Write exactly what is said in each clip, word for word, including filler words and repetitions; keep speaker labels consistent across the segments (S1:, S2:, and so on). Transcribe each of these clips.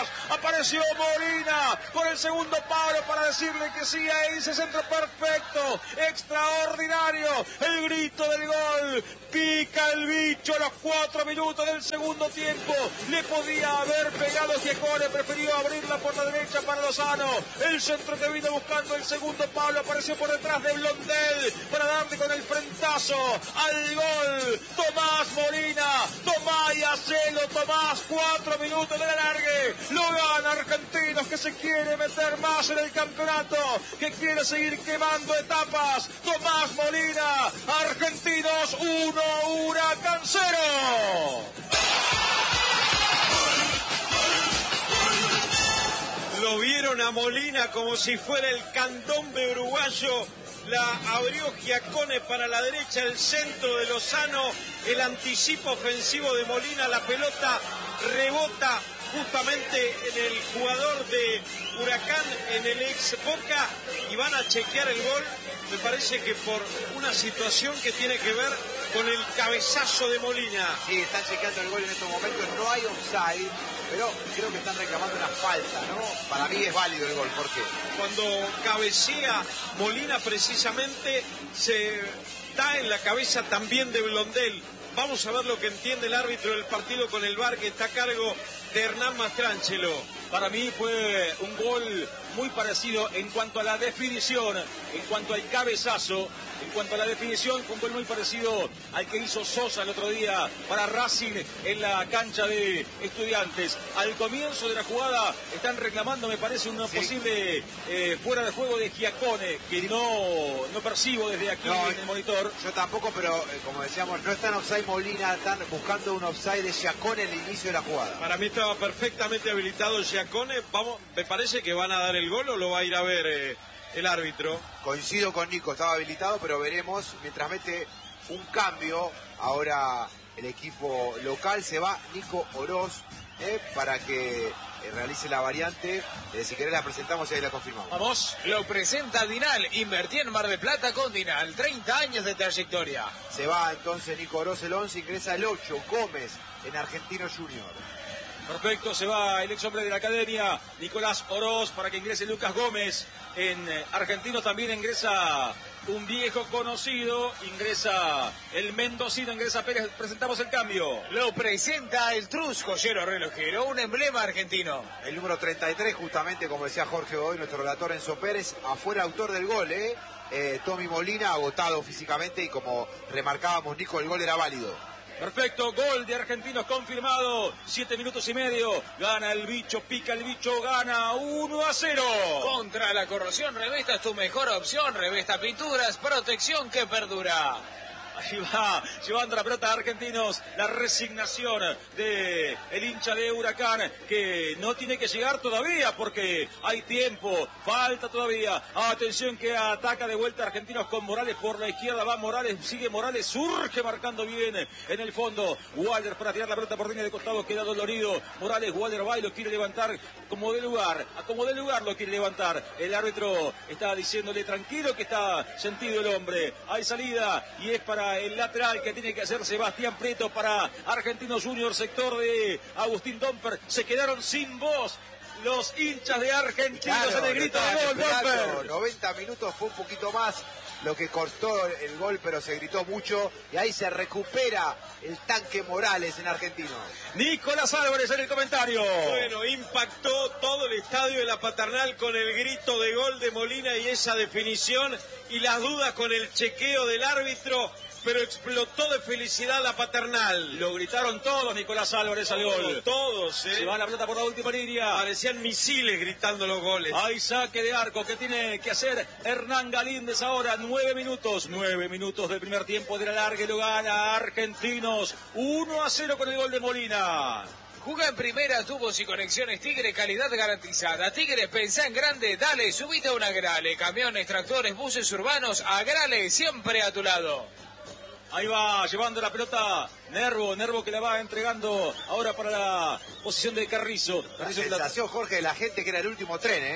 S1: más. Apareció Molina por el segundo palo para decirle que sí a ese centro perfecto, extraordinario. El grito del gol. Pica el bicho a los cuatro minutos del segundo tiempo. Le podía haber pegado Giacone, prefirió abrirla por la derecha para Lozano. El centro que vino buscando el segundo palo apareció por detrás de Blondel para darle con el frentazo al gol. Tomás Molina, Tomás y hacelo, Tomás, cuatro minutos de alargue. Lo gana Argentinos, que se quiere meter más en el campeonato, que quiere seguir quemando etapas. Tomás Molina, Argentinos uno, Huracán cero.
S2: Lo vieron a Molina como si fuera el candombe uruguayo. La abrió Giacone para la derecha, el centro de Lozano, el anticipo ofensivo de Molina, la pelota rebota justamente en el jugador de Huracán, en el ex Boca, y van a chequear el gol. Me parece que por una situación que tiene que ver con el cabezazo de Molina.
S3: Sí, están chequeando el gol en estos momentos, no hay offside, pero creo que están reclamando una falta, ¿no? Para mí es válido el gol, ¿por qué?
S2: Cuando cabecea Molina precisamente se da en la cabeza también de Blondel. Vamos a ver lo que entiende el árbitro del partido con el V A R, que está a cargo de Hernán Mastrangelo.
S1: Para mí fue un gol muy parecido en cuanto a la definición, en cuanto al cabezazo, en cuanto a la definición, fue un gol muy parecido al que hizo Sosa el otro día para Racing en la cancha de Estudiantes. Al comienzo de la jugada están reclamando, me parece, una sí. posible eh, fuera de juego de Giacone, que no, no percibo desde aquí no, en el monitor.
S3: Yo tampoco, pero eh, como decíamos, no está en offside Molina, están buscando un offside de Giacone en el inicio de la jugada.
S2: Para mí estaba perfectamente habilitado Giacone. Vamos, me parece que van a dar el gol o lo va a ir a ver eh, el árbitro.
S3: Coincido con Nico, estaba habilitado, pero veremos mientras mete un cambio. Ahora el equipo local se va Nico Oroz eh, para que eh, realice la variante. Eh, si querés la presentamos y ahí la confirmamos.
S4: Vamos. Lo presenta Dinal. Invertí en Mar del Plata con Dinal. treinta años de trayectoria.
S3: Se va entonces Nico Oroz el once, ingresa el ocho, Gómez en Argentinos Junior.
S1: Perfecto, se va el ex hombre de la academia, Nicolás Oroz, para que ingrese Lucas Gómez. En Argentinos también ingresa un viejo conocido, ingresa el mendocino, ingresa Pérez. Presentamos el cambio.
S4: Lo presenta el Trus, joyero relojero, un emblema argentino.
S3: El número treinta y tres, justamente como decía Jorge Godoy, nuestro relator Enzo Pérez, afuera autor del gol, ¿eh? Eh, Tommy Molina agotado físicamente y como remarcábamos, Nico, el gol era válido.
S1: Perfecto, gol de Argentinos confirmado, siete minutos y medio, gana el bicho, pica el bicho, gana uno a cero.
S4: Contra la corrosión, Revesta es tu mejor opción, Revesta Pinturas, protección que perdura.
S1: Ahí va, llevando la pelota a Argentinos, la resignación de el hincha de Huracán, que no tiene que llegar todavía porque hay tiempo, falta todavía. Atención que ataca de vuelta Argentinos con Morales por la izquierda, va Morales, sigue Morales, surge marcando bien en el fondo. Waller para tirar la pelota por línea de costado, queda dolorido. Morales, Waller va y lo quiere levantar como de lugar, a como de lugar lo quiere levantar. El árbitro está diciéndole tranquilo que está sentido el hombre. Hay salida y es para el lateral que tiene que hacer Sebastián Prieto para Argentinos Junior, sector de Agustín Domper. Se quedaron sin voz los hinchas de Argentinos claro, en el grito de gol. Domper.
S3: noventa minutos fue un poquito más lo que cortó el gol, pero se gritó mucho y ahí se recupera el tanque Morales en Argentinos.
S1: Nicolás Álvarez en el comentario.
S2: Bueno, impactó todo el estadio de la Paternal con el grito de gol de Molina y esa definición y las dudas con el chequeo del árbitro, pero explotó de felicidad la Paternal.
S1: Lo gritaron todos, Nicolás Álvarez al gol.
S2: Todos, ¿eh?
S1: Se va la pelota por la última línea.
S2: Parecían misiles gritando los goles.
S1: Hay saque de arco que tiene que hacer Hernán Galíndez ahora. Nueve minutos, nueve minutos del primer tiempo de la larga y lo gana Argentinos. uno a cero con el gol de Molina.
S4: Juega en primera, tubos y conexiones Tigre, calidad garantizada. Tigre, pensá en grande, dale, subite a un Agrale. Camiones, tractores, buses urbanos, Agrale, siempre a tu lado.
S1: Ahí va llevando la pelota Nervo, Nervo que la va entregando ahora para la posición de Carrizo.
S3: La
S1: Carrizo
S3: sensación,
S1: la...
S3: Jorge, de la gente que era el último tren, ¿eh?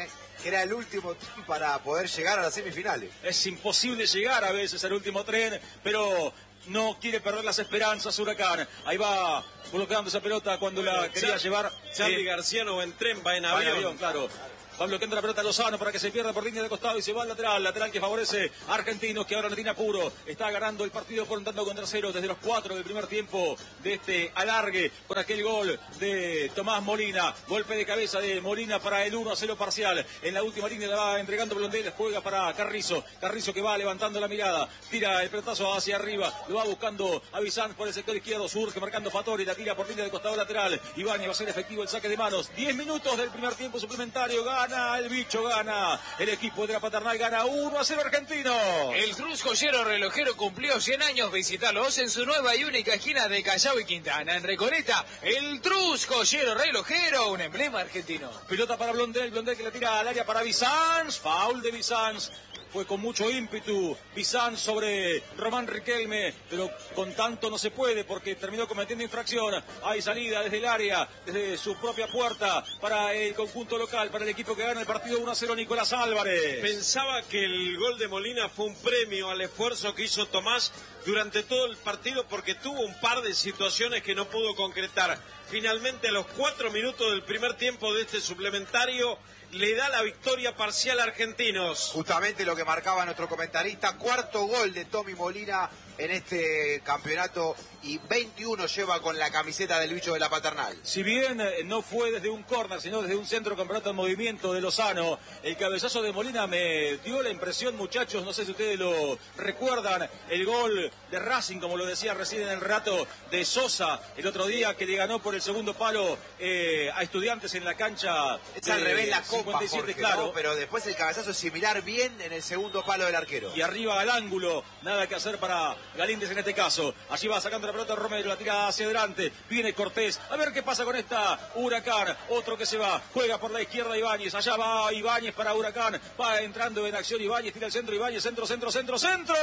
S3: que era el último para poder llegar a las semifinales.
S1: Es imposible llegar a veces al último tren, pero no quiere perder las esperanzas Huracán. Ahí va colocando esa pelota cuando bueno, la quería Char llevar.
S2: Charly eh, García no va en tren, va en avión. Va en avión,
S1: claro. Va bloqueando la pelota Lozano para que se pierda por línea de costado y se va al lateral. Lateral que favorece a Argentinos, que ahora no tiene apuro. Está ganando el partido por un tanto contra cero desde los cuatro del primer tiempo de este alargue con aquel gol de Tomás Molina. Golpe de cabeza de Molina para el uno a cero parcial. En la última línea la va entregando Blondel. Juega para Carrizo. Carrizo que va levantando la mirada. Tira el pelotazo hacia arriba. Lo va buscando a Bizán por el sector izquierdo. Surge marcando Fattori. La tira por línea de costado lateral. Ibáñez va a ser efectivo el saque de manos. diez minutos del primer tiempo suplementario. Gana el bicho, gana el equipo de la Paternal, gana uno a cero Argentino.
S4: El Cruz Joyero Relojero cumplió cien años. Visítalos en su nueva y única esquina de Callao y Quintana. En Recoleta, el Cruz Joyero Relojero, un emblema argentino.
S1: Pelota para Blondel, Blondel que la tira al área para Bizanz, foul de Bizanz. Fue con mucho ímpetu Bizanz sobre Román Riquelme, pero con tanto no se puede porque terminó cometiendo infracción. Hay salida desde el área, desde su propia puerta para el conjunto local, para el equipo que gana el partido uno a cero, Nicolás Álvarez.
S2: Pensaba que el gol de Molina fue un premio al esfuerzo que hizo Tomás durante todo el partido porque tuvo un par de situaciones que no pudo concretar. Finalmente a los cuatro minutos del primer tiempo de este suplementario le da la victoria parcial a Argentinos.
S3: Justamente lo que marcaba nuestro comentarista, cuarto gol de Tommy Molina en este campeonato y veintiuno lleva con la camiseta del bicho de la Paternal.
S1: Si bien eh, no fue desde un córner, sino desde un centro campeonato en movimiento de Lozano, el cabezazo de Molina me dio la impresión, muchachos, no sé si ustedes lo recuerdan, el gol de Racing, como lo decía recién en el rato, de Sosa, el otro día que le ganó por el segundo palo eh, a Estudiantes en la cancha.
S3: Es al revés la copa, Jorge, claro, ¿no? Pero después el cabezazo es similar bien en el segundo palo del arquero.
S1: Y arriba al ángulo, nada que hacer para Galíndez en este caso. Allí va sacando la pelota Romero, la tira hacia adelante, viene Cortés, a ver qué pasa con esta Huracán, otro que se va, juega por la izquierda Ibáñez, allá va Ibáñez para Huracán, va entrando en acción Ibáñez, tira el centro, Ibáñez, centro, centro, centro, centro,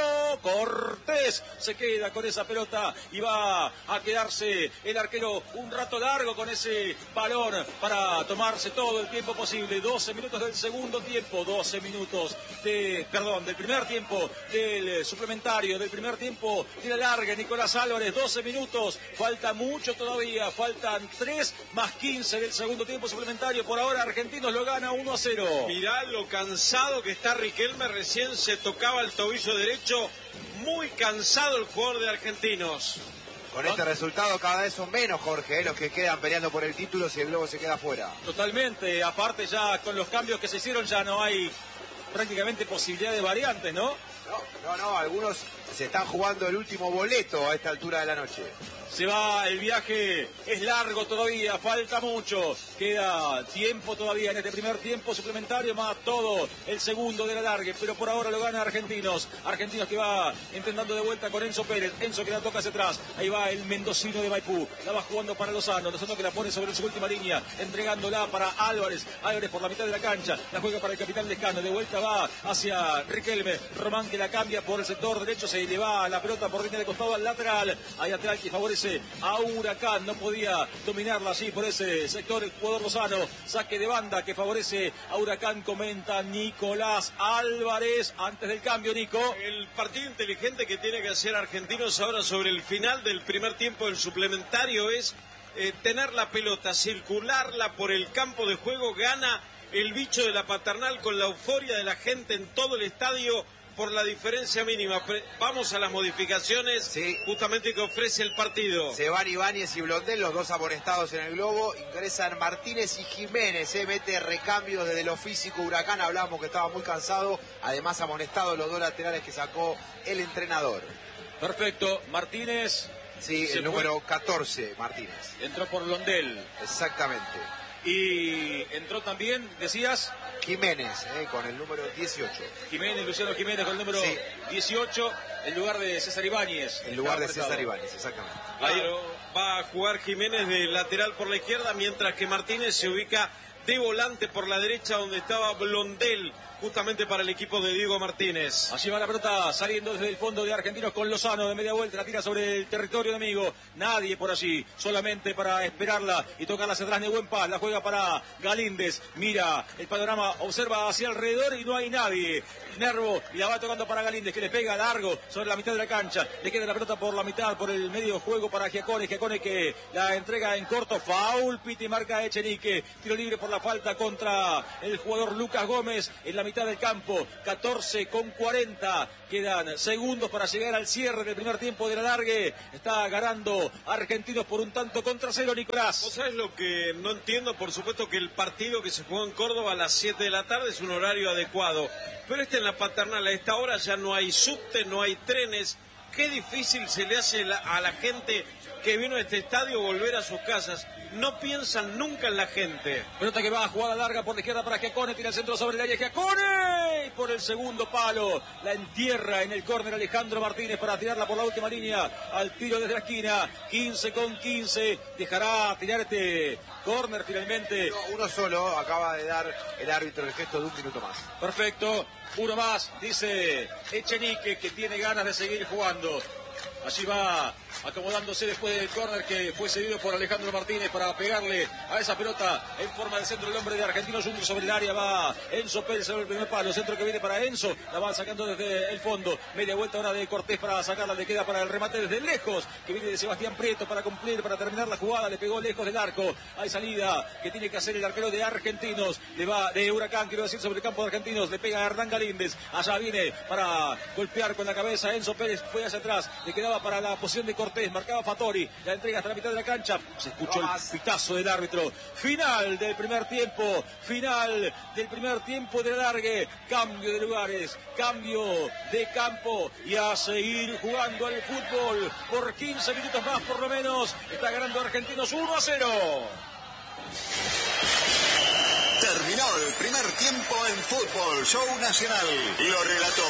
S1: Cortés se queda con esa pelota y va a quedarse el arquero un rato largo con ese balón para tomarse todo el tiempo posible. doce minutos del segundo tiempo, doce minutos de, perdón, del primer tiempo, del suplementario, del primer tiempo de la larga, Nicolás Álvarez, doce minutos, falta mucho todavía, faltan tres más quince del segundo tiempo suplementario. Por ahora Argentinos lo gana uno a cero.
S2: Mirá lo cansado que está Riquelme, recién se tocaba el tobillo derecho, muy cansado el jugador de Argentinos.
S3: Con este resultado cada vez son menos, Jorge, ¿eh? los que quedan peleando por el título si el Globo se queda fuera.
S1: Totalmente, aparte ya con los cambios que se hicieron ya no hay prácticamente posibilidad de variantes, ¿no?
S3: No, no, no, algunos se están jugando el último boleto a esta altura de la noche.
S1: Se va, el viaje es largo todavía, falta mucho, queda tiempo todavía en este primer tiempo suplementario, más todo el segundo de la largue, pero por ahora lo gana Argentinos, Argentinos que va intentando de vuelta con Enzo Pérez, Enzo que la toca hacia atrás, ahí va el mendocino de Maipú, la va jugando para Lozano, Lozano que la pone sobre su última línea, entregándola para Álvarez, Álvarez por la mitad de la cancha, la juega para el capitán Lescano, de vuelta va hacia Riquelme, Román que la cambia por el sector derecho, se le va la pelota por línea de costado al lateral, hay lateral que favorece a Huracán, no podía dominarla así por ese sector el jugador Lozano, saque de banda que favorece a Huracán, comenta Nicolás Álvarez antes del cambio. Nico,
S2: el partido inteligente que tiene que hacer Argentinos ahora sobre el final del primer tiempo del suplementario es eh, tener la pelota, circularla por el campo de juego, gana el bicho de la Paternal con la euforia de la gente en todo el estadio por la diferencia mínima. Vamos a las modificaciones, sí, justamente que ofrece el partido.
S3: Se van Ibáñez y Blondel, los dos amonestados en el Globo. Ingresan Martínez y Jiménez, eh, mete recambios desde lo físico. Huracán, hablamos que estaba muy cansado. Además amonestados los dos laterales que sacó el entrenador.
S1: Perfecto, Martínez.
S3: Sí, el número fue... catorce, Martínez.
S1: Entró por Blondel.
S3: Exactamente.
S1: Y entró también, decías...
S3: Jiménez, eh, con el número dieciocho.
S1: Jiménez, Luciano Jiménez con el número sí. dieciocho, en lugar de César Ibáñez.
S3: En lugar de César Ibáñez, exactamente.
S2: Ahí va a jugar Jiménez de lateral por la izquierda, mientras que Martínez se ubica de volante por la derecha, donde estaba Blondel, justamente para el equipo de Diego Martínez.
S1: Allí va la pelota saliendo desde el fondo de Argentinos con Lozano de media vuelta, la tira sobre el territorio enemigo, nadie por allí, solamente para esperarla y tocarla hacia atrás de buen paz, la juega para Galíndez, mira el panorama, observa hacia alrededor y no hay nadie. Nervo y la va tocando para Galíndez, que le pega largo sobre la mitad de la cancha, le queda la pelota por la mitad, por el medio juego para Giacone, Giacone que la entrega en corto, foul, piti marca Echenique, tiro libre por la falta contra el jugador Lucas Gómez en la mitad del campo, catorce con cuarenta, quedan segundos para llegar al cierre del primer tiempo de la largue, está ganando Argentinos por un tanto contra cero, Nicolás.
S2: ¿Vos sabés lo que no entiendo? Por supuesto que el partido que se jugó en Córdoba a las siete de la tarde es un horario adecuado, pero este en la Paternal a esta hora ya no hay subte, no hay trenes. Qué difícil se le hace a la gente que vino a este estadio volver a sus casas. No piensan nunca en la gente.
S1: Pelota que va a jugada larga por la izquierda para Giacone, tira el centro sobre el área, Giacone, y por el segundo palo, la entierra en el córner Alejandro Martínez para tirarla por la última línea, al tiro desde la esquina, quince con quince, dejará tirar este córner finalmente.
S3: Uno, uno solo, acaba de dar el árbitro el gesto de un minuto más.
S1: Perfecto, uno más, dice Echenique, que tiene ganas de seguir jugando. Allí va acomodándose después del córner que fue cedido por Alejandro Martínez para pegarle a esa pelota en forma de centro. El hombre de Argentinos Juniors sobre el área, va Enzo Pérez sobre el primer palo, centro que viene para Enzo, la va sacando desde el fondo, media vuelta ahora de Cortés para sacarla, le queda para el remate desde lejos, que viene de Sebastián Prieto para cumplir, para terminar la jugada, le pegó lejos del arco, hay salida que tiene que hacer el arquero de Argentinos, le va de Huracán, quiero decir, sobre el campo de Argentinos, le pega a Hernán Galíndez, allá viene para golpear con la cabeza, Enzo Pérez fue hacia atrás, le quedaba para la posición de Cortés, marcaba Fattori, la entrega hasta la mitad de la cancha, se escuchó el pitazo del árbitro, final del primer tiempo, final del primer tiempo de largue, cambio de lugares, cambio de campo y a seguir jugando al fútbol por quince minutos más por lo menos, está ganando Argentinos uno a cero.
S5: Terminó el primer tiempo en Fútbol Show Nacional, lo relató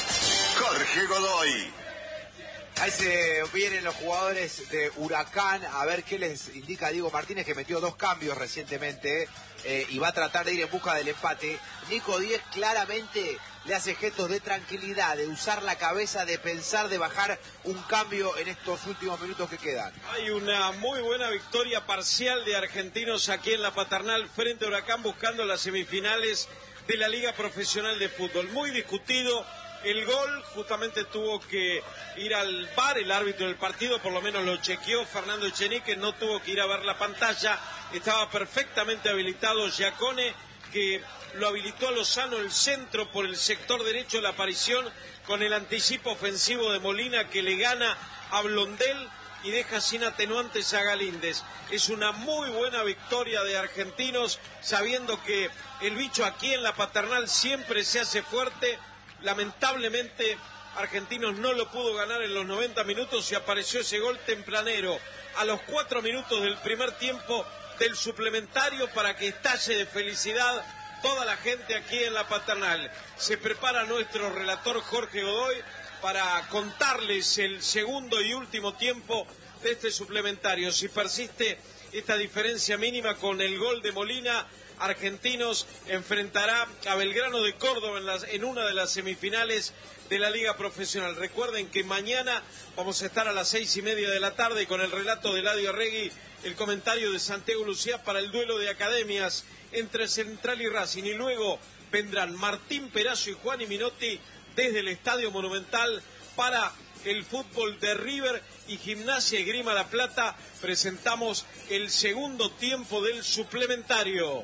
S5: Jorge Godoy.
S3: Ahí se vienen los jugadores de Huracán a ver qué les indica Diego Martínez, que metió dos cambios recientemente eh, y va a tratar de ir en busca del empate. Nico Díez claramente le hace gestos de tranquilidad, de usar la cabeza, de pensar, de bajar un cambio en estos últimos minutos que quedan.
S2: Hay una muy buena victoria parcial de Argentinos aquí en la Paternal frente a Huracán, buscando las semifinales de la Liga Profesional de Fútbol. Muy discutido. El gol justamente tuvo que ir al V A R, el árbitro del partido, por lo menos lo chequeó Fernando Echenique, no tuvo que ir a ver la pantalla, estaba perfectamente habilitado Giacone, que lo habilitó a Lozano el centro por el sector derecho de la aparición, con el anticipo ofensivo de Molina que le gana a Blondel y deja sin atenuantes a Galíndez. Es una muy buena victoria de Argentinos, sabiendo que el bicho aquí en la Paternal siempre se hace fuerte. Lamentablemente Argentinos no lo pudo ganar en los noventa minutos y apareció ese gol tempranero a los cuatro minutos del primer tiempo del suplementario para que estalle de felicidad toda la gente aquí en la Paternal. Se prepara nuestro relator Jorge Godoy para contarles el segundo y último tiempo de este suplementario. Si persiste esta diferencia mínima con el gol de Molina, Argentinos enfrentará a Belgrano de Córdoba en, las, en una de las semifinales de la Liga Profesional. Recuerden que mañana vamos a estar a las seis y media de la tarde con el relato de Eladio Arregui, el comentario de Santiago Lucía para el duelo de academias entre Central y Racing. Y luego vendrán Martín Perazo y Juan Minotti desde el Estadio Monumental para el fútbol de River y Gimnasia y Grima La Plata. Presentamos el segundo tiempo del suplementario.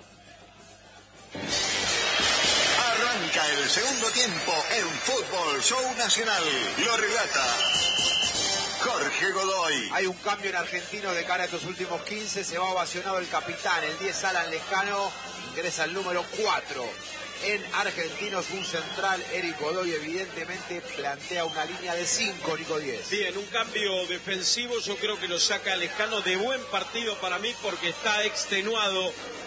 S5: Arranca el segundo tiempo en Fútbol Show Nacional. Lo relata Jorge Godoy.
S3: Hay un cambio en Argentinos de cara a estos últimos quince. Se va ovacionado el capitán, el diez Alan Lescano. Ingresa el número cuatro. En Argentinos, un central, Eric Godoy, evidentemente plantea una línea de cinco, Nico Díez.
S2: Bien, un cambio defensivo, yo creo que lo saca Lescano de buen partido para mí porque está extenuado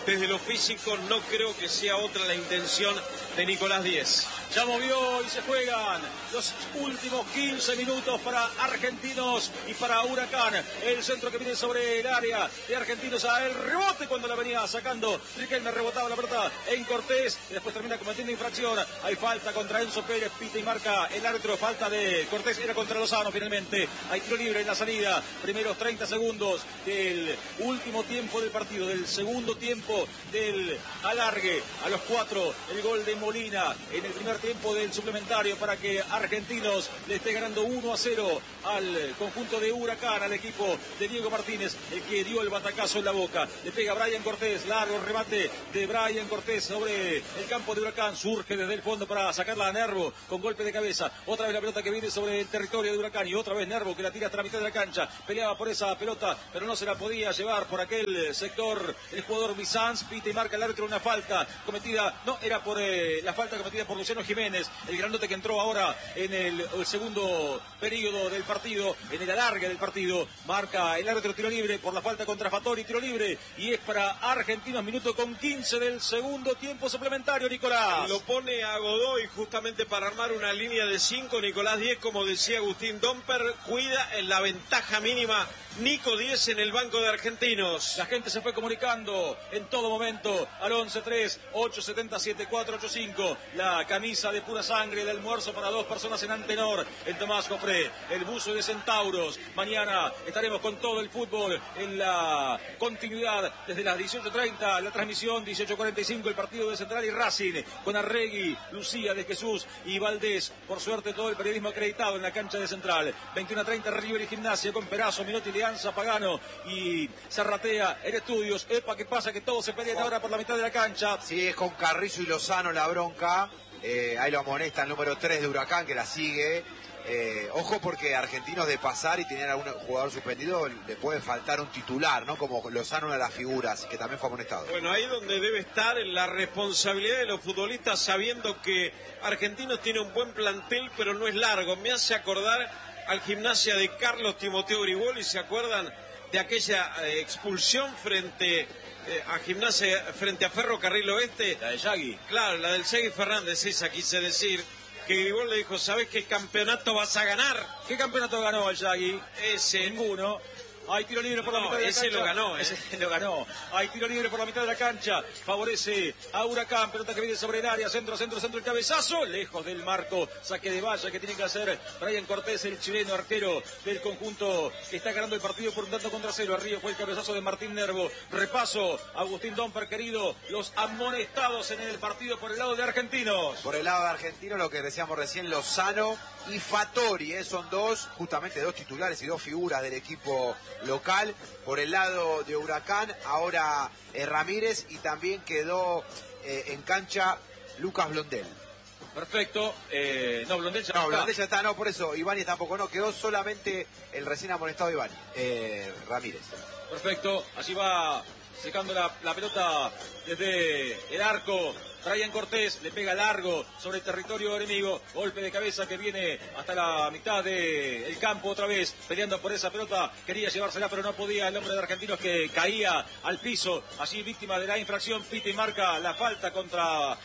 S2: desde lo físico no creo que sea otra la intención de Nicolás Díez.
S1: Ya movió y se juegan los últimos quince minutos para Argentinos y para Huracán. El centro que viene sobre el área de Argentinos a el rebote cuando la venía sacando. Riquelme rebotaba la pelota en Cortés y después termina cometiendo infracción. Hay falta contra Enzo Pérez, pita y marca el árbitro. Falta de Cortés, era contra Lozano finalmente. Hay tiro libre en la salida. Primeros treinta segundos del último tiempo del partido, del segundo tiempo del alargue. A los cuatro, el gol de Molina en el primer tiempo del suplementario para que Argentinos le esté ganando uno a cero al conjunto de Huracán, al equipo de Diego Martínez, el que dio el batacazo en la boca. Le pega Brian Cortés, largo remate de Brian Cortés sobre el campo de Huracán, surge desde el fondo para sacarla a Nervo con golpe de cabeza. Otra vez la pelota que viene sobre el territorio de Huracán y otra vez Nervo que la tira hasta la mitad de la cancha. Peleaba por esa pelota, pero no se la podía llevar por aquel sector el jugador Bizanz. Pita y marca el árbitro una falta cometida, no, era por eh, la falta cometida por Luciano Jiménez, el grandote que entró ahora en el, el segundo periodo del partido, en el alargue del partido. Marca el árbitro tiro libre por la falta contra Fattori, tiro libre, y es para Argentinos, minuto con quince del segundo tiempo suplementario, Nicolás.
S2: Lo pone a Godoy justamente para armar una línea de cinco. Nicolás Díez, como decía Agustín Domper, cuida en la ventaja mínima. Nico Díez en el banco de Argentinos.
S1: La gente se fue comunicando en todo momento al once tres ocho siete siete cuatro ocho cinco. La camisa de pura sangre, el almuerzo para dos personas en Antenor, en Tomás Jofré, el buzo de Centauros. Mañana estaremos con todo el fútbol en la continuidad desde las dieciocho treinta, la transmisión dieciocho cuarenta y cinco, el partido de Central y Racing, con Arregui, Lucía de Jesús y Valdés. Por suerte todo el periodismo acreditado en la cancha de Central. veintiuno treinta River y Gimnasia con Perazo, Minotti, Leanza, Pagano y Zarratea en estudios. Epa, ¿qué pasa? Que todos se pelean ahora por la mitad de la cancha.
S3: Sí, es con Carrizo y Lozano la bronca. Eh, ahí lo amonesta el número tres de Huracán que la sigue. Eh, ojo porque Argentinos de pasar y tener a algún jugador suspendido le puede faltar un titular, ¿no? Como Lozano, una de las figuras que también fue amonestado.
S2: Bueno, ahí donde debe estar la responsabilidad de los futbolistas, sabiendo que Argentinos tiene un buen plantel pero no es largo. Me hace acordar al Gimnasia de Carlos Timoteo Griboli, ¿se acuerdan de aquella eh, expulsión frente eh, a Gimnasia, frente a Ferrocarril Oeste?
S1: La de Yagui.
S2: Claro, la del Yagui Fernández, esa quise decir, que Gribol le dijo, ¿sabes qué campeonato vas a ganar?
S1: ¿Qué campeonato ganó el Yagui?
S2: Ese.
S1: Ninguno. Hay tiro libre por la
S2: No,
S1: mitad de la
S2: ese
S1: cancha.
S2: lo ganó, ¿eh?
S1: Ese lo ganó. Hay tiro libre por la mitad de la cancha. Favorece a Huracán. Pelota que viene sobre el área. Centro, centro, centro. El cabezazo. Lejos del marco. Saque de valla que tiene que hacer Brian Cortés, el chileno arquero del conjunto que está ganando el partido por un tanto contra cero. Arriba fue el cabezazo de Martín Nervo. Repaso. Agustín Domper, querido. Los amonestados en el partido por el lado de Argentinos.
S3: Por el lado de Argentinos, lo que decíamos recién, Lozano y Fattori, ¿eh? Son dos, justamente dos titulares y dos figuras del equipo local. Por el lado de Huracán, ahora eh, Ramírez, y también quedó eh, en cancha Lucas Blondel.
S1: Perfecto. Eh, no, Blondel ya
S3: No,
S1: está.
S3: Blondel ya está, no, por eso Ibáñez tampoco no, quedó solamente el recién amonestado Ibáñez, eh, Ramírez.
S1: Perfecto, allí va secando la, la pelota desde el arco. Brian Cortés le pega largo sobre el territorio enemigo. Golpe de cabeza que viene hasta la mitad del campo otra vez. Peleando por esa pelota. Quería llevársela pero no podía. El hombre de Argentinos que caía al piso. Allí víctima de la infracción. Pita y marca la falta contra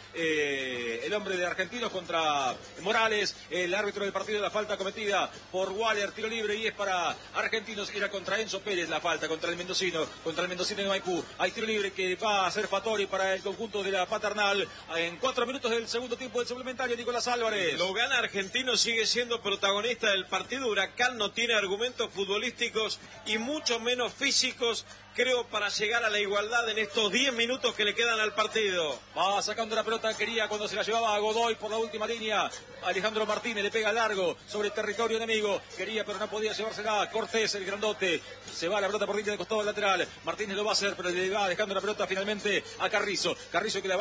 S1: eh, el hombre de Argentinos, contra Morales. El árbitro del partido, la falta cometida por Waller. Tiro libre y es para Argentinos. Era contra Enzo Pérez la falta, contra el mendocino. Contra el mendocino de Maipú. Hay tiro libre que va a hacer Fattori para el conjunto de la Paternal. En cuatro minutos del segundo tiempo del suplementario, Nicolás Álvarez.
S2: Lo gana Argentino, sigue siendo protagonista del partido. Huracán no tiene argumentos futbolísticos y mucho menos físicos, creo, para llegar a la igualdad en estos diez minutos que le quedan al partido.
S1: Va sacando la pelota, quería cuando se la llevaba a Godoy por la última línea. Alejandro Martínez le pega largo sobre el territorio enemigo. Quería pero no podía llevársela. Cortés, el grandote. Se va la pelota por línea de costado lateral. Martínez lo va a hacer, pero le va dejando la pelota finalmente a Carrizo. Carrizo que la va entregando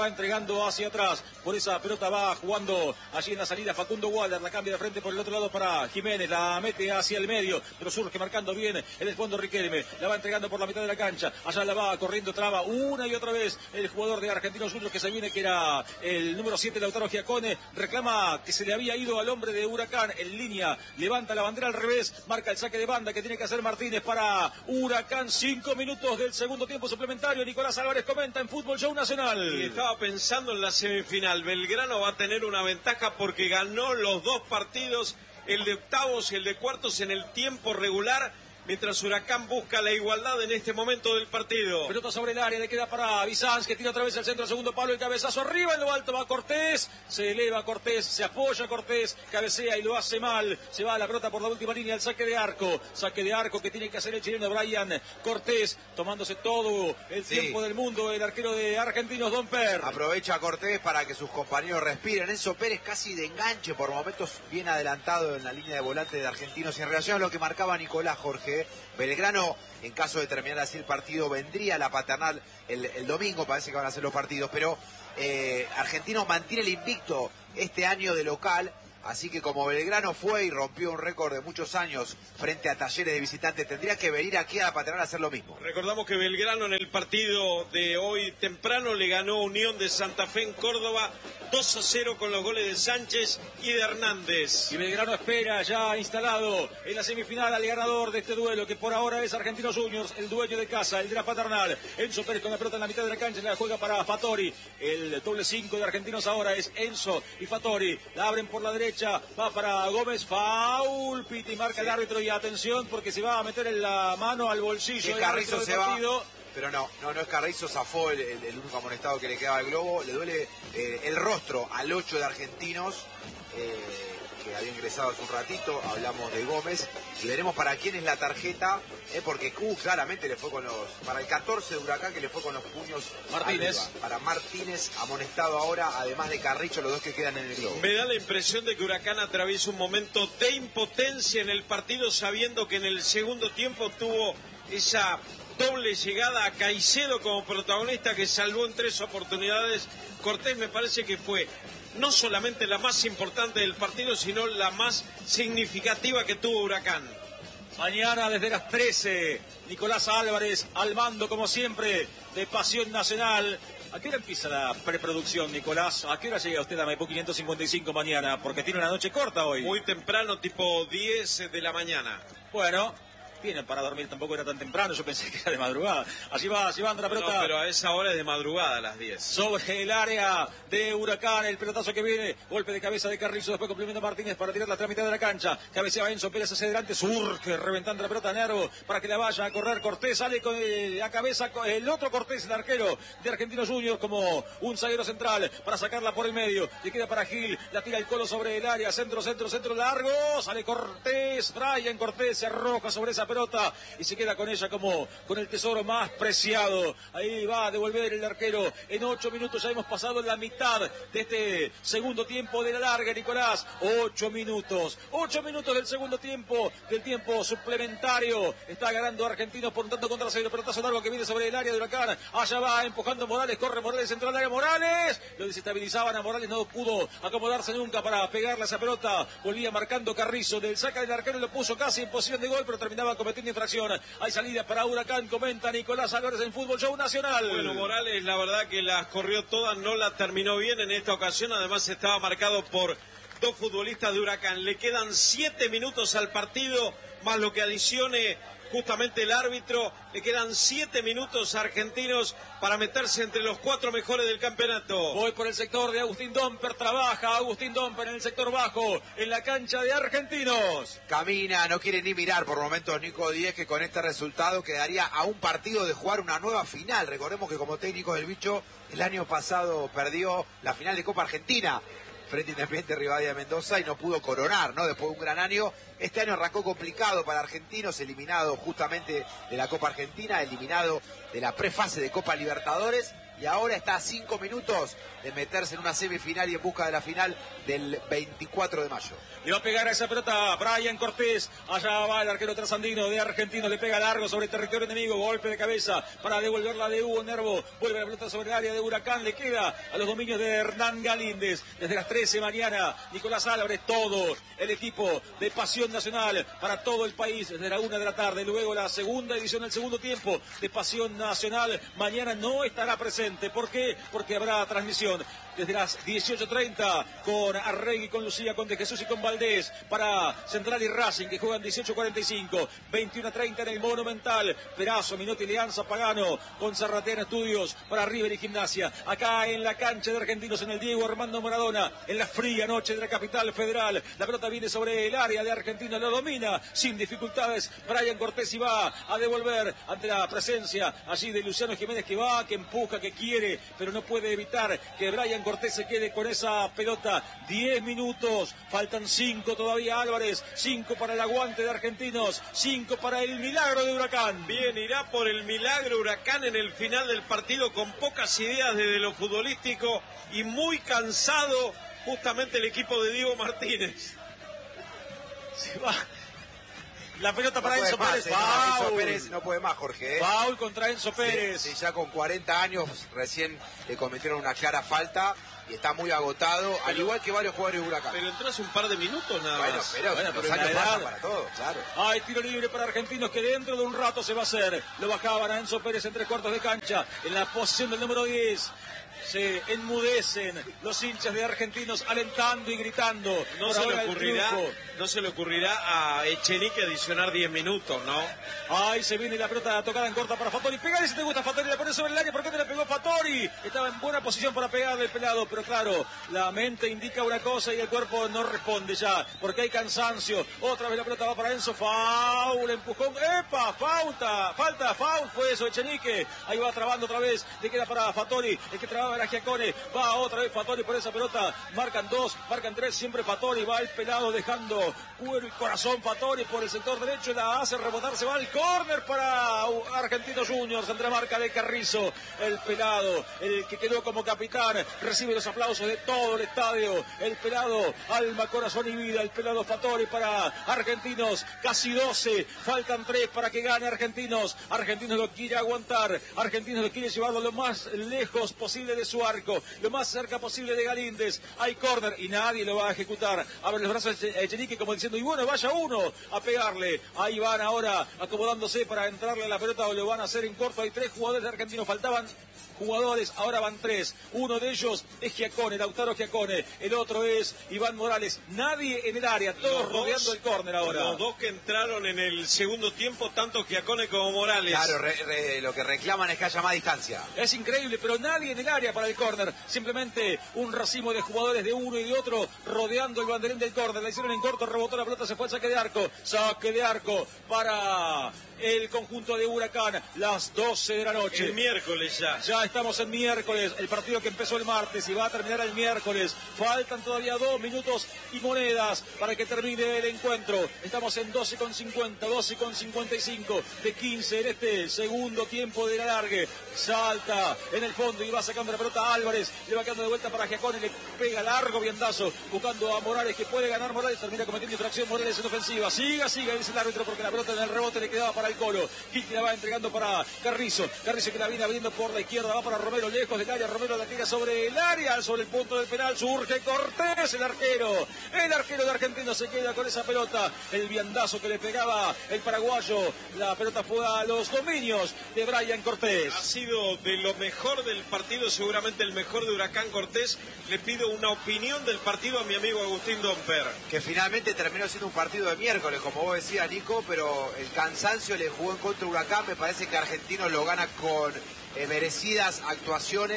S1: jugando hacia atrás. Por esa pelota va jugando allí en la salida Facundo Waller. La cambia de frente por el otro lado para Jiménez. La mete hacia el medio, pero surge marcando bien en el fondo Riquelme. La va entregando por la mitad de la cancha. Allá la va corriendo, traba una y otra vez el jugador de Argentinos Juniors que se viene, que era el número siete, Lautaro Giacone. Reclama que se le había ido al hombre de Huracán en línea. Levanta la bandera al revés. Marca el saque de banda que tiene que hacer Martínez para Huracán. Cinco minutos del segundo tiempo suplementario. Nicolás Álvarez comenta en Fútbol Show Nacional.
S2: Y estaba pensando en la semifinal. Belgrano va a tener una ventaja porque ganó los dos partidos, el de octavos y el de cuartos, en el tiempo regular, mientras Huracán busca la igualdad en este momento del partido.
S1: Pelota sobre el área, le queda para Bizanz, que tira otra vez al centro, segundo palo, el cabezazo arriba, en lo alto va Cortés, se eleva Cortés, se apoya Cortés, cabecea y lo hace mal, se va a la pelota por la última línea, el saque de arco, saque de arco que tiene que hacer el chileno Brian Cortés, tomándose todo el
S3: Sí.
S1: tiempo del mundo, el arquero de Argentinos, Don Per.
S3: Aprovecha Cortés para que sus compañeros respiren. Enzo Pérez casi de enganche, por momentos bien adelantado en la línea de volante de Argentinos. Y en relación a lo que marcaba Nicolás, Jorge, Belgrano, en caso de terminar así el partido, vendría a la Paternal el, el domingo, parece que van a ser los partidos, pero eh, Argentinos mantiene el invicto este año de local. Así que como Belgrano fue y rompió un récord de muchos años frente a Talleres de visitante, tendría que venir aquí a la Paternal a hacer lo mismo.
S2: Recordamos que Belgrano en el partido de hoy temprano le ganó Unión de Santa Fe en Córdoba dos a cero con los goles de Sánchez y de Hernández.
S1: Y Belgrano espera ya instalado en la semifinal al ganador de este duelo, que por ahora es Argentinos Juniors, el dueño de casa, el de la Paternal. Enzo Pérez con la pelota en la mitad de la cancha, la juega para Fattori. El doble cinco de Argentinos ahora es Enzo y Fattori. La abren por la derecha, va para Gómez, foul, piti, marca sí. El árbitro, y atención porque se va a meter en la mano al bolsillo.
S3: Que Carrizo se va. Pero no, no, no es Carrizo, zafó el, el, el único amonestado que le quedaba al globo. Le duele eh, el rostro al ocho de Argentinos, eh, que había ingresado hace un ratito. Hablamos de Gómez. Y veremos para quién es la tarjeta, eh, porque Q claramente le fue con los... Para el catorce de Huracán, que le fue con los puños
S1: Martínez.
S3: arriba. Para Martínez, amonestado ahora, además de Carrizo, los dos que quedan en el globo.
S2: Me da la impresión de que Huracán atraviesa un momento de impotencia en el partido, sabiendo que en el segundo tiempo tuvo esa... doble llegada a Caicedo como protagonista, que salvó en tres oportunidades. Cortés me parece que fue no solamente la más importante del partido, sino la más significativa que tuvo Huracán.
S1: Mañana desde las trece, Nicolás Álvarez al mando como siempre de Pasión Nacional. ¿A qué hora empieza la preproducción, Nicolás? ¿A qué hora llega usted a Maipú quinientos cincuenta y cinco mañana? Porque tiene una noche corta hoy.
S2: Muy temprano, tipo diez de la mañana.
S1: Bueno, tienen para dormir, tampoco era tan temprano, yo pensé que era de madrugada. Allí va llevando la pelota.
S2: No, pero a esa hora es de madrugada, a las diez.
S1: Sobre el área de Huracán, el pelotazo que viene, golpe de cabeza de Carrizo, después complementa Martínez para tirar la otra mitad de la cancha. Cabeceaba Enzo Pérez hacia adelante, surge, reventando la pelota Nero para que la vaya a correr Cortés, sale con el, la cabeza, con el otro Cortés, el arquero de Argentinos Juniors, como un zaguero central para sacarla por el medio. Le queda para Gil, la tira el Colo sobre el área, centro, centro, centro largo, sale Cortés, Brian Cortés se arroja sobre esa pelota y se queda con ella como con el tesoro más preciado. Ahí va a devolver el arquero. En ocho minutos ya hemos pasado la mitad de este segundo tiempo de la larga, Nicolás. Ocho minutos. Ocho minutos del segundo tiempo, del tiempo suplementario. Está ganando Argentinos por un tanto contra cero. Pelotazo largo que viene sobre el área de Huracán. Allá va empujando Morales. Corre Morales, central del área. Morales. Lo desestabilizaban a Morales. No pudo acomodarse nunca para pegarle a esa pelota. Volvía marcando Carrizo. Del saca del arquero lo puso casi en posición de gol, pero terminaba cometiendo infracción. Hay salida para Huracán, comenta Nicolás Álvarez en Fútbol Show Nacional.
S2: Bueno, Morales, la verdad que las corrió todas, no las terminó bien en esta ocasión. Además estaba marcado por dos futbolistas de Huracán. Le quedan siete minutos al partido, más lo que adicione justamente el árbitro. Le quedan siete minutos a Argentinos para meterse entre los cuatro mejores del campeonato.
S1: Voy por el sector de Agustín Domper, trabaja Agustín Domper en el sector bajo, en la cancha de Argentinos.
S3: Camina, no quiere ni mirar por momentos Nico Díez, que con este resultado quedaría a un partido de jugar una nueva final. Recordemos que como técnico del Bicho, el año pasado perdió la final de Copa Argentina frente a Independiente Rivadavia de Mendoza y no pudo coronar, ¿no? Después de un gran año. Este año arrancó complicado para Argentinos, eliminado justamente de la Copa Argentina, eliminado de la prefase de Copa Libertadores, y ahora está a cinco minutos de meterse en una semifinal y en busca de la final del veinticuatro de mayo.
S1: Le va a pegar a esa pelota Brian Cortés. Allá va el arquero trasandino de Argentino. Le pega largo sobre el territorio enemigo. Golpe de cabeza para devolverla de Hugo Nervo. Vuelve la pelota sobre el área de Huracán. Le queda a los dominios de Hernán Galíndez. Desde las trece mañana, Nicolás Álvarez, todo el equipo de Pasión Nacional para todo el país. Desde la una de la tarde. Luego la segunda edición, el segundo tiempo de Pasión Nacional. Mañana no estará presente. ¿Por qué? Porque habrá transmisión desde las dieciocho treinta con Arregui, con Lucía, con De Jesús y con Valdés para Central y Racing, que juegan dieciocho cuarenta y cinco, veintiuno treinta en el Monumental. Perazo, Minotti, Alianza, Pagano con Zarratea Estudios para River y Gimnasia. Acá en la cancha de Argentinos, en el Diego Armando Maradona, en la fría noche de la capital federal. La pelota viene sobre el área de Argentinos, lo domina sin dificultades Brian Cortés y va a devolver ante la presencia allí de Luciano Jiménez, que va, que empuja, que quiere, pero no puede evitar que Brian Cortés se quede con esa pelota. diez minutos, faltan cinco todavía. Álvarez, cinco para el aguante de Argentinos, cinco para el milagro de Huracán.
S2: Bien, irá por el milagro Huracán en el final del partido con pocas ideas desde lo futbolístico y muy cansado justamente el equipo de Diego Martínez.
S1: Se va. La pelota para
S3: no
S1: Enzo
S3: más,
S1: Pérez.
S3: eh, no, Enzo Pérez no puede más, Jorge. ¿eh?
S1: Foul contra Enzo Pérez.
S3: Sí, sí, ya con cuarenta años recién le cometieron una clara falta y está muy agotado, pero, al igual que varios jugadores de Huracán.
S2: Pero entró hace un par de minutos nada
S3: bueno,
S2: más.
S3: Pero,
S1: bueno,
S3: los
S1: pero
S3: años
S1: la
S3: pasan
S1: edad...
S3: para todos, claro.
S1: Hay tiro libre para Argentinos que dentro de un rato se va a hacer. Lo bajaban a Enzo Pérez en tres cuartos de cancha, en la posición del número diez. Se enmudecen los hinchas de Argentinos alentando y gritando.
S2: No se, le ocurrirá, no se le ocurrirá a Echenique adicionar diez minutos, ¿no?
S1: Ahí se viene la pelota tocada en corta para Fattori. Pegale si te gusta Fattori, la pone sobre el área. ¿Por qué no le pegó Fattori? Estaba en buena posición para pegarle el pelado, pero claro, la mente indica una cosa y el cuerpo no responde ya, porque hay cansancio. Otra vez la pelota va para Enzo. Foul, empujón. ¡Epa! Falta, falta, foul fue eso, Echenique. Ahí va trabando otra vez. Le queda para Fattori, el que trababa era Giacone. Va otra vez Fattori por esa pelota. Marcan dos, marcan tres, siempre Fattori. Va el pelado dejando cuero y corazón. Fattori por el sector derecho, la hace rebotar, se va al córner para Argentinos Juniors, entre la marca de Carrizo. El pelado, el que quedó como capitán, recibe los aplausos de todo el estadio. El pelado, alma, corazón y vida. El pelado Fattori para Argentinos. Casi doce, faltan tres para que gane Argentinos. Argentinos lo quiere aguantar. Argentinos lo quiere llevarlo lo más lejos posible de su arco, lo más cerca posible de Galíndez. Hay córner y nadie lo va a ejecutar. Abre los brazos de Echenique como diciendo, y bueno, vaya uno a pegarle. Ahí van ahora acomodándose para entrarle a la pelota, o lo van a hacer en corto. Hay tres jugadores de Argentinos, faltaban jugadores, ahora van tres. Uno de ellos es Giacone, Lautaro Giacone. El otro es Iván Morales. Nadie en el área, todos los rodeando dos, el córner ahora.
S2: Los dos que entraron en el segundo tiempo, tanto Giacone como Morales.
S3: Claro, re, re, lo que reclaman es que haya más distancia.
S1: Es increíble, pero nadie en el área para el córner. Simplemente un racimo de jugadores de uno y de otro rodeando el banderín del córner. La hicieron en corto, rebotó la pelota, se fue al saque de arco. Saque de arco para el conjunto de Huracán. Las doce de la noche.
S2: El miércoles ya.
S1: Ya estamos en miércoles, el partido que empezó el martes y va a terminar el miércoles. Faltan todavía dos minutos y monedas para que termine el encuentro. Estamos en doce con cincuenta, doce con cincuenta y cinco de quince en este segundo tiempo de la largue. Salta en el fondo y va sacando la pelota Álvarez. Le va quedando de vuelta para Giacone, le pega largo viandazo, buscando a Morales, que puede ganar Morales. Termina cometiendo infracción Morales en ofensiva. Siga, siga, dice el árbitro, porque la pelota en el rebote le quedaba para el Colo. Gil la va entregando para Carrizo. Carrizo que la viene abriendo por la izquierda, va para Romero, lejos del área. Romero la tira sobre el área, sobre el punto del penal. Surge Cortés, el arquero. El arquero de Argentino se queda con esa pelota. El viandazo que le pegaba el paraguayo. La pelota fue a los dominios de Brian Cortés.
S2: Ha sido de lo mejor del partido, seguramente el mejor de Huracán Cortés. Le pido una opinión del partido a mi amigo Agustín Domper.
S3: Que finalmente terminó siendo un partido de miércoles, como vos decías, Nico, pero el cansancio le jugó en contra de Huracán. Me parece que Argentinos lo gana con eh, merecidas actuaciones,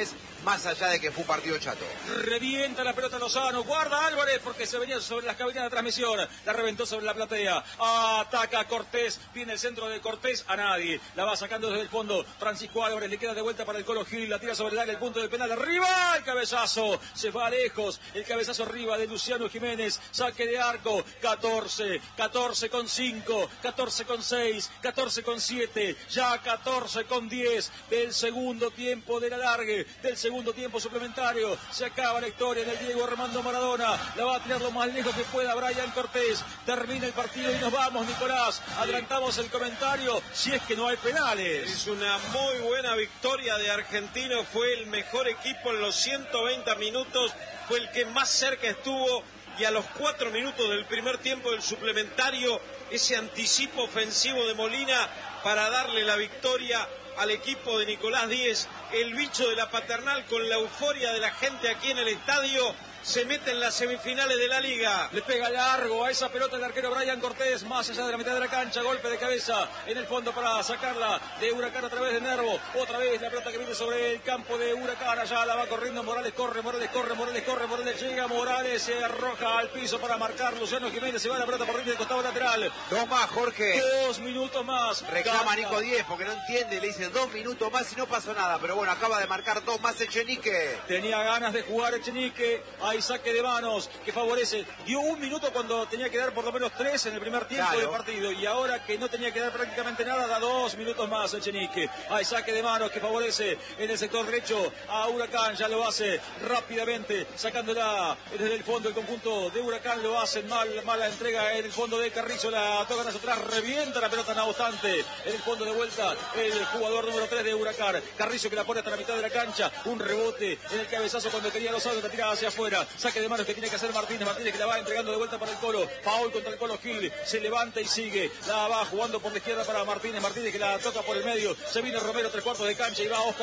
S3: más allá de que fue un partido chato.
S1: Revienta la pelota Lozano, guarda Álvarez porque se venía sobre las cabinas de transmisión, la reventó sobre la platea, ataca Cortés, viene el centro de Cortés, a nadie, la va sacando desde el fondo, Francisco Álvarez le queda de vuelta para el Colo Gil, la tira sobre el área, el punto del penal, arriba, el cabezazo, se va lejos, el cabezazo arriba de Luciano Jiménez, saque de arco, catorce, catorce con cinco, catorce con seis, catorce con siete, ya catorce con diez del segundo tiempo del alargue, del segundo tiempo suplementario, se acaba la historia del Diego Armando Maradona, la va a tirar lo más lejos que pueda Brian Cortés, termina el partido y nos vamos, Nicolás, adelantamos el comentario, si es que no hay penales.
S2: Es una muy buena victoria de Argentino, fue el mejor equipo en los ciento veinte minutos, fue el que más cerca estuvo y a los cuatro minutos del primer tiempo del suplementario, ese anticipo ofensivo de Molina para darle la victoria al equipo de Nicolás Díez, el bicho de la Paternal con la euforia de la gente aquí en el estadio, se mete en las semifinales de la Liga.
S1: Le pega largo a esa pelota el arquero Brian Cortés, más allá de la mitad de la cancha, golpe de cabeza en el fondo para sacarla de Huracán a través de Nervo, otra vez la pelota que viene sobre el campo de Huracán, allá la va corriendo Morales, corre, Morales corre, Morales corre, Morales llega, Morales se arroja al piso para marcar, Luciano Jiménez se va la pelota por dentro del costado lateral.
S3: Dos más, Jorge.
S1: Dos minutos más.
S3: Reclama Nico Díez porque no entiende, le dice dos minutos más y no pasó nada, pero bueno, acaba de marcar dos más Echenique.
S1: Tenía ganas de jugar Echenique, hay saque de manos que favorece, dio un minuto cuando tenía que dar por lo menos tres en el primer tiempo
S3: claro.
S1: del partido, y ahora que no tenía que dar prácticamente nada, da dos minutos más Echenique. Hay saque de manos que favorece en el sector derecho a Huracán, ya lo hace rápidamente, sacándola desde el fondo el conjunto de Huracán, lo hacen mal, mala entrega en el fondo de Carrizo, la tocan hacia atrás, revienta la pelota no obstante, en el fondo de vuelta el jugador número tres de Huracán, Carrizo que la pone hasta la mitad de la cancha, un rebote en el cabezazo cuando quería Lozano, la tiraba hacia afuera, saque de manos que tiene que hacer Martínez, Martínez que la va entregando de vuelta para el Colo, Paul contra el Colo Gil, se levanta y sigue, la va jugando por la izquierda para Martínez, Martínez que la toca por el medio, se viene Romero, tres cuartos de cancha y va Oscar